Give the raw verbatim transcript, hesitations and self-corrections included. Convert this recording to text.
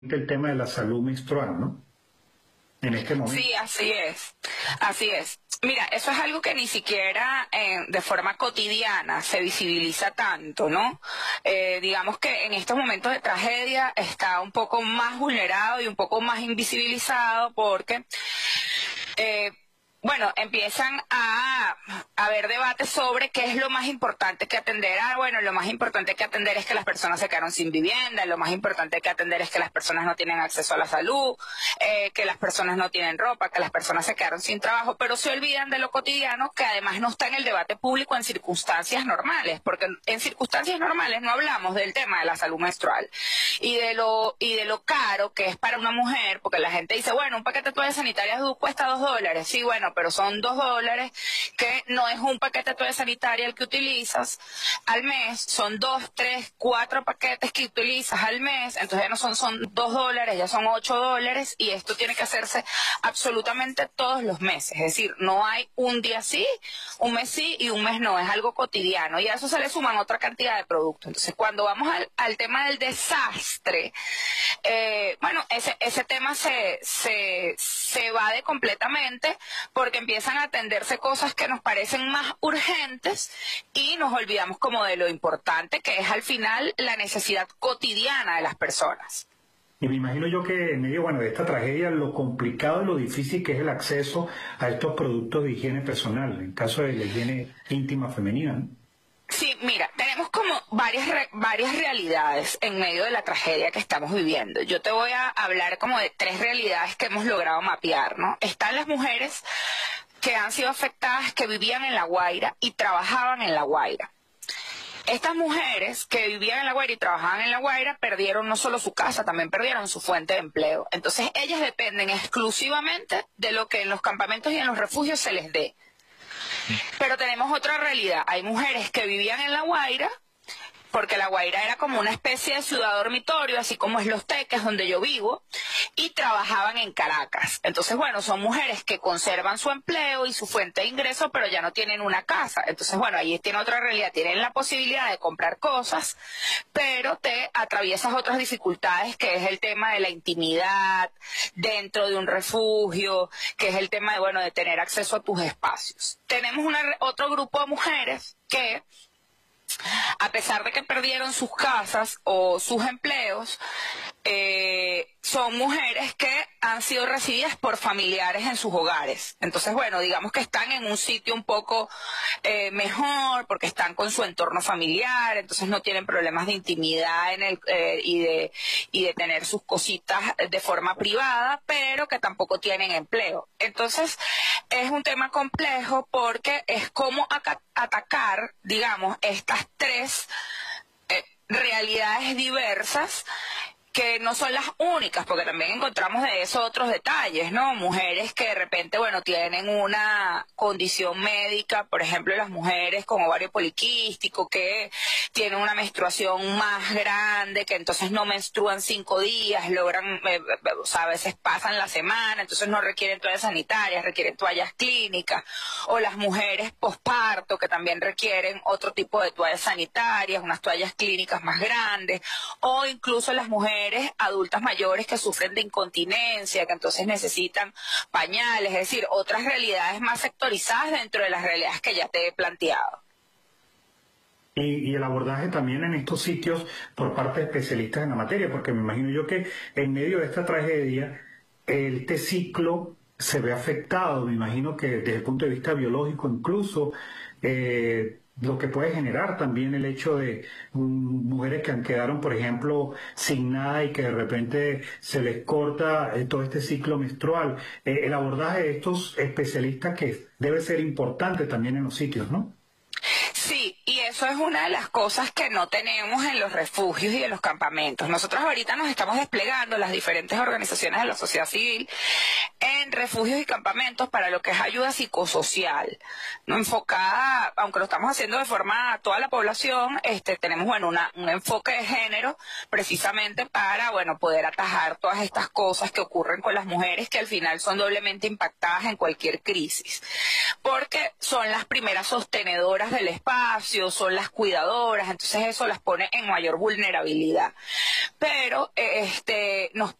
el tema de la salud menstrual, ¿no? En este momento. Sí, así es, así es. Mira, eso es algo que ni siquiera eh, de forma cotidiana se visibiliza tanto, ¿no? Eh, digamos que en estos momentos de tragedia está un poco más vulnerado y un poco más invisibilizado porque... Eh, Bueno, empiezan a haber debates sobre qué es lo más importante que atender. Ah, bueno, lo más importante que atender es que las personas se quedaron sin vivienda, lo más importante que atender es que las personas no tienen acceso a la salud, eh, que las personas no tienen ropa, que las personas se quedaron sin trabajo, pero se olvidan de lo cotidiano que además no está en el debate público en circunstancias normales, porque en circunstancias normales no hablamos del tema de la salud menstrual y de lo y de lo caro que es para una mujer, porque la gente dice, bueno, un paquete de toallas sanitarias cuesta dos dólares, sí, bueno, pero son dos dólares, que no es un paquete de toalla sanitaria el que utilizas al mes, son dos, tres, cuatro paquetes que utilizas al mes, entonces ya no son, son dos dólares, ya son ocho dólares, y esto tiene que hacerse absolutamente todos los meses, es decir, no hay un día sí, un mes sí y un mes no, es algo cotidiano, y a eso se le suman otra cantidad de productos. Entonces, cuando vamos al, al tema del desastre, eh, bueno, ese, ese tema se, se, se evade completamente, porque empiezan a atenderse cosas que nos parecen más urgentes y nos olvidamos como de lo importante que es al final la necesidad cotidiana de las personas. Y me imagino yo que en medio, bueno, de esta tragedia, lo complicado y lo difícil que es el acceso a estos productos de higiene personal, en caso de la higiene íntima femenina, ¿no? Sí, mira, tenemos como varias re varias realidades en medio de la tragedia que estamos viviendo. Yo te voy a hablar como de tres realidades que hemos logrado mapear, ¿no? Están las mujeres que han sido afectadas, que vivían en La Guaira y trabajaban en La Guaira. Estas mujeres que vivían en La Guaira y trabajaban en La Guaira perdieron no solo su casa, también perdieron su fuente de empleo. Entonces ellas dependen exclusivamente de lo que en los campamentos y en los refugios se les dé. Pero tenemos otra realidad. Hay mujeres que vivían en La Guaira, porque La Guaira era como una especie de ciudad dormitorio, así como es Los Teques, donde yo vivo, y trabajaban en Caracas. Entonces, bueno, son mujeres que conservan su empleo y su fuente de ingreso, pero ya no tienen una casa. Entonces, bueno, ahí tiene otra realidad. Tienen la posibilidad de comprar cosas, pero te atraviesas otras dificultades, que es el tema de la intimidad dentro de un refugio, que es el tema de, bueno, de tener acceso a tus espacios. Tenemos una, otro grupo de mujeres que, a pesar de que perdieron sus casas o sus empleos, eh, son mujeres que han sido recibidas por familiares en sus hogares. Entonces, bueno, digamos que están en un sitio un poco eh, mejor, porque están con su entorno familiar, entonces no tienen problemas de intimidad en el, eh, y, de, y de tener sus cositas de forma privada, pero que tampoco tienen empleo. Entonces, es un tema complejo porque es como atacar, digamos, estas tres eh, realidades diversas, que no son las únicas, porque también encontramos de eso otros detalles, ¿no? Mujeres que de repente, bueno, tienen una condición médica, por ejemplo, las mujeres con ovario poliquístico, que tienen una menstruación más grande, que entonces no menstruan cinco días, logran, eh, o sea, a veces pasan la semana, entonces no requieren toallas sanitarias, requieren toallas clínicas, o las mujeres posparto, que también requieren otro tipo de toallas sanitarias, unas toallas clínicas más grandes, o incluso las mujeres adultas mayores que sufren de incontinencia, que entonces necesitan pañales, es decir, otras realidades más sectorizadas dentro de las realidades que ya te he planteado. Y, y el abordaje también en estos sitios por parte de especialistas en la materia, porque me imagino yo que en medio de esta tragedia, este ciclo se ve afectado, me imagino que desde el punto de vista biológico incluso, eh, lo que puede generar también el hecho de um, mujeres que han quedaron, por ejemplo, sin nada y que de repente se les corta eh, todo este ciclo menstrual. Eh, el abordaje de estos especialistas que debe ser importante también en los sitios, ¿no? Sí, y eso es una de las cosas que no tenemos en los refugios y en los campamentos. Nosotros ahorita nos estamos desplegando, las diferentes organizaciones de la sociedad civil, en en refugios y campamentos para lo que es ayuda psicosocial, no enfocada, aunque lo estamos haciendo de forma a toda la población, este, tenemos bueno una, un enfoque de género precisamente para bueno poder atajar todas estas cosas que ocurren con las mujeres que al final son doblemente impactadas en cualquier crisis, porque son las primeras sostenedoras del espacio, son las cuidadoras, entonces eso las pone en mayor vulnerabilidad. Pero este nos